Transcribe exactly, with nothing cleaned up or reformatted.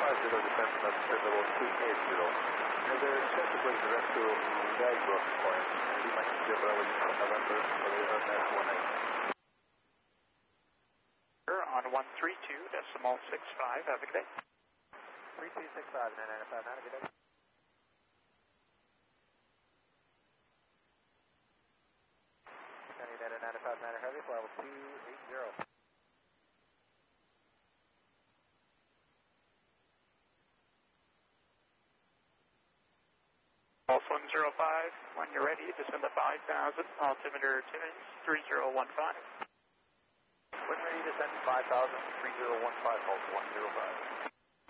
five zero, descent at level two eight zero. And the descent is going direct to Guybrush Point, D minus zero, Bravo, November, Toyota dash one eight. On one three two decimal six five, have a good day. three two six five, nine nine five nine, have a good day. United nine five nine Heavy, level two eight zero. Pulse one zero five, when you're ready, descend to five thousand, altimeter tunes three zero one five. When ready, descend to five thousand, three zero one five, pulse one zero five.